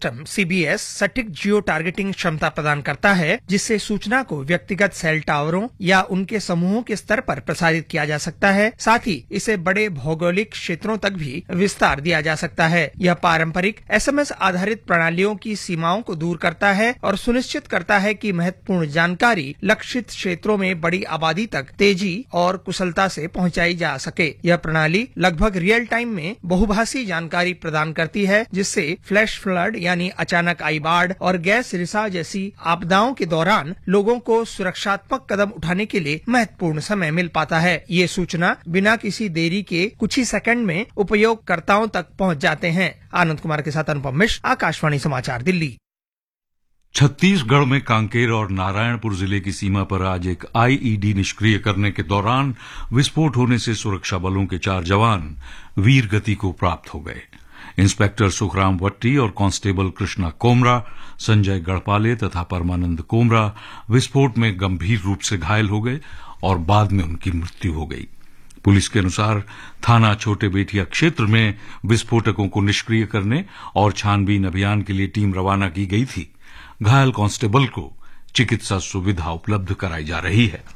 System CBS सटीक जियो targeting क्षमता प्रदान करता है, जिससे सूचना को व्यक्तिगत सेल टावरों या उनके समूहों के स्तर पर प्रसारित किया जा सकता है। साथ ही इसे बड़े भौगोलिक क्षेत्रों तक भी विस्तार दिया जा सकता है। यह पारंपरिक SMS आधारित प्रणालियों की सीमाओं को दूर करता है और सुनिश्चित करता है कि महत्वपूर्ण जानकारी लक्षित क्षेत्रों में बड़ी आबादी तक तेजी और कुशलता से पहुंचाई जा सके। यह प्रणाली लगभग रियल टाइम में बहुभाषी जानकारी प्रदान करती है, जिससे फ्लैश फ्लड यानी अचानक आई बाढ़ और गैस रिसाव जैसी आपदाओं के दौरान लोगों को सुरक्षात्मक कदम उठाने के लिए महत्वपूर्ण समय मिल पाता है। ये सूचना बिना किसी देरी के कुछ ही सेकंड में उपयोगकर्ताओं तक पहुंच जाते हैं। आनंद कुमार के साथ अनुपम मिश्र, आकाशवाणी समाचार, दिल्ली। छत्तीसगढ़ में कांकेर और नारायणपुर जिले की सीमा पर आज एक IED निष्क्रिय करने के दौरान विस्फोट होने से सुरक्षा बलों के 4 जवान वीर गति को प्राप्त हो गए। इंस्पेक्टर सुखराम वट्टी और कांस्टेबल कृष्णा कोमरा, संजय गढ़पाले तथा परमानंद कोमरा विस्फोट में गंभीर रूप से घायल हो गए और बाद में उनकी मृत्यु हो गई। पुलिस के अनुसार थाना छोटे बेटिया क्षेत्र में विस्फोटकों को निष्क्रिय करने और छानबीन अभियान के लिए टीम रवाना की गई थी। घायल कांस्टेबल को चिकित्सा सुविधा उपलब्ध कराई जा रही है।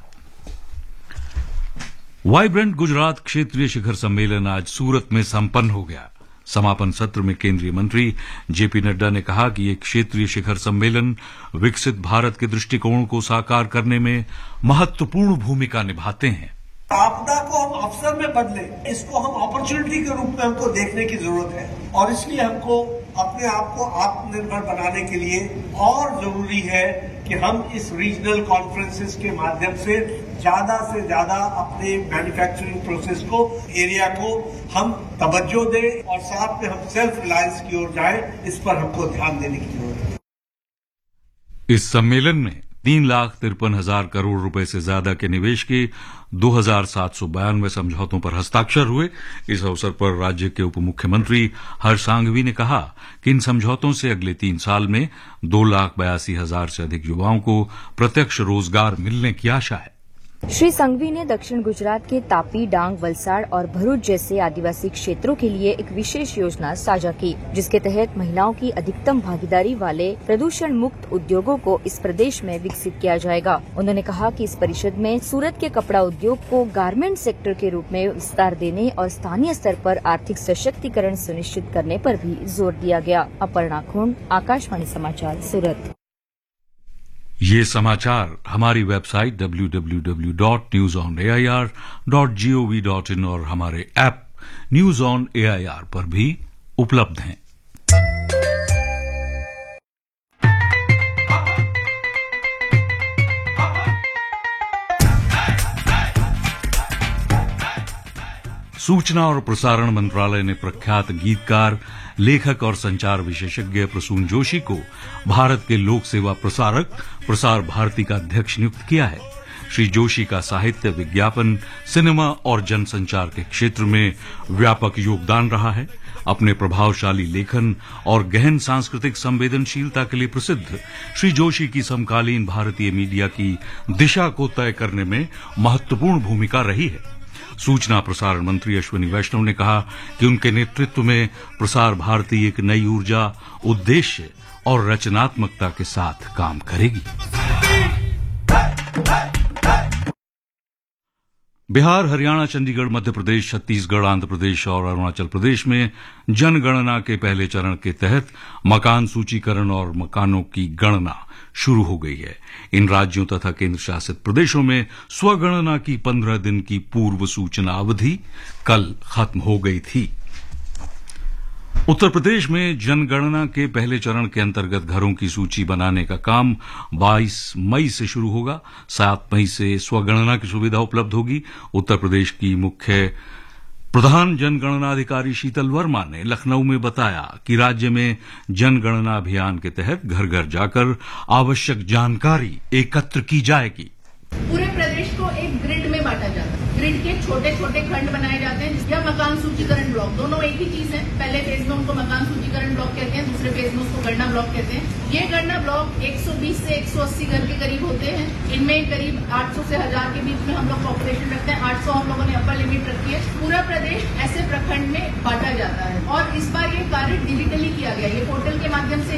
वाइब्रेंट गुजरात क्षेत्रीय शिखर सम्मेलन आज सूरत में संपन्न हो गया। समापन सत्र में केंद्रीय मंत्री JP नड्डा ने कहा कि ये क्षेत्रीय शिखर सम्मेलन विकसित भारत के दृष्टिकोण को साकार करने में महत्वपूर्ण भूमिका निभाते हैं। आपदा को हम अवसर में बदले, इसको हम अपॉर्चुनिटी के रूप में हमको देखने की जरूरत है और इसलिए हमको अपने आप को आत्मनिर्भर बनाने के लिए और जरूरी है कि हम इस रीजनल कॉन्फ्रेंसेस के माध्यम से ज्यादा अपने मैन्युफैक्चरिंग प्रोसेस को, एरिया को हम तवज्जो दें और साथ में हम सेल्फ रिलायंस की ओर जाएं। इस पर हमको ध्यान देने की जरूरत है। इस सम्मेलन में 3,53,000 करोड़ रुपए से ज्यादा के निवेश के 2,792 समझौतों पर हस्ताक्षर हुए। इस अवसर पर राज्य के उप मुख्यमंत्री हर्ष सांघवी ने कहा कि इन समझौतों से अगले 3 साल में 2,82,000 से अधिक युवाओं को प्रत्यक्ष रोजगार मिलने की आशा है। श्री संघवी ने दक्षिण गुजरात के तापी, डांग, वलसाड़ और भरूच जैसे आदिवासी क्षेत्रों के लिए एक विशेष योजना साझा की, जिसके तहत महिलाओं की अधिकतम भागीदारी वाले प्रदूषण मुक्त उद्योगों को इस प्रदेश में विकसित किया जाएगा। उन्होंने कहा कि इस परिषद में सूरत के कपड़ा उद्योग को गारमेंट सेक्टर के रूप में विस्तार देने और स्थानीय स्तर पर आर्थिक सशक्तिकरण सुनिश्चित करने पर भी जोर दिया गया। अपर्णा खुंड, आकाशवाणी समाचार, सूरत। ये समाचार हमारी वेबसाइट www.newsonair.gov.in और हमारे ऐप न्यूज ऑन AIR पर भी उपलब्ध हैं। सूचना और प्रसारण मंत्रालय ने प्रख्यात गीतकार, लेखक और संचार विशेषज्ञ प्रसून जोशी को भारत के लोक सेवा प्रसारक प्रसार भारती का अध्यक्ष नियुक्त किया है। श्री जोशी का साहित्य, विज्ञापन, सिनेमा और जनसंचार के क्षेत्र में व्यापक योगदान रहा है। अपने प्रभावशाली लेखन और गहन सांस्कृतिक संवेदनशीलता के लिए प्रसिद्ध श्री जोशी की समकालीन भारतीय मीडिया की दिशा को तय करने में महत्वपूर्ण भूमिका रही है। सूचना प्रसारण मंत्री अश्विनी वैष्णव ने कहा कि उनके नेतृत्व में प्रसार भारती एक नई ऊर्जा, उद्देश्य और रचनात्मकता के साथ काम करेगी। बिहार, हरियाणा, चंडीगढ़, मध्य प्रदेश, छत्तीसगढ़, आंध्र प्रदेश और अरुणाचल प्रदेश में जनगणना के पहले चरण के तहत मकान सूचीकरण और मकानों की गणना शुरू हो गई है। इन राज्यों तथा केंद्र शासित प्रदेशों में स्वगणना की 15 दिन की पूर्व सूचना अवधि कल खत्म हो गई थी। उत्तर प्रदेश में जनगणना के पहले चरण के अंतर्गत घरों की सूची बनाने का काम 22 मई से शुरू होगा। 7 मई से स्वगणना की सुविधा उपलब्ध होगी। उत्तर प्रदेश की मुख्य प्रधान जनगणना अधिकारी शीतल वर्मा ने लखनऊ में बताया कि राज्य में जनगणना अभियान के तहत घर घर जाकर आवश्यक जानकारी एकत्र की जाएगी। पूरे प्रदेश को एक ग्रिड में बांटा जाता है। ग्रिड के छोटे छोटे खंड बनाए जाते हैं, जिसका मकान सूचीकरण ब्लॉक, दोनों एक ही चीज है। पहले फेज में उनको मकान सूचीकरण ब्लॉक कहते हैं, दूसरे फेज में उसको गणना ब्लॉक कहते हैं। ये गणना ब्लॉक 120 से 180 घर के करीब होते हैं। इनमें करीब 800 से 1000 के बीच में हम लोग पॉपुलेशन रखते हैं। 800 हम लोगों ने अपर लिमिट रखी है। पूरा प्रदेश ऐसे प्रखंड में बांटा जाता है और इस बार ये कार्य डिजिटली किया गया। ये पोर्टल के माध्यम से